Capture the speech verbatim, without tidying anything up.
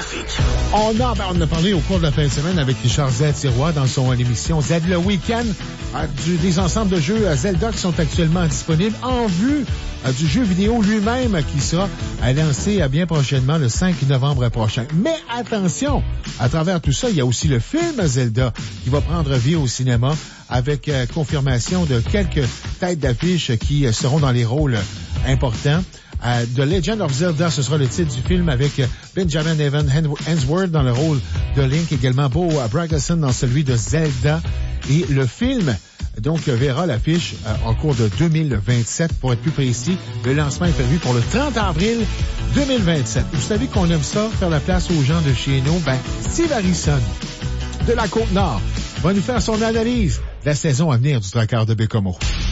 trafic. On a, ben, on a parlé au cours de la fin de semaine avec Richard Z. Sirois dans son émission Z le Week-end euh, du, des ensembles de jeux Zelda qui sont actuellement disponibles en vue euh, du jeu vidéo lui-même qui sera à lancer euh, bien prochainement le cinq novembre prochain. Mais attention, à travers tout ça, il y a aussi le film Zelda qui va prendre vie au cinéma avec euh, confirmation de quelques têtes d'affiche qui euh, seront dans les rôles euh, importants. Uh, The Legend of Zelda, ce sera le titre du film avec Benjamin Evan Hemsworth dans le rôle de Link, également Bo Bragason dans celui de Zelda. Et le film, donc, verra l'affiche uh, en cours de deux mille vingt-sept, pour être plus précis. Le lancement est prévu pour le trente avril deux mille vingt-sept. Vous savez qu'on aime ça, faire la place aux gens de chez nous. Ben, Steve Harrison, de la Côte-Nord, va nous faire son analyse de la saison à venir du Traqueur de Bécomo.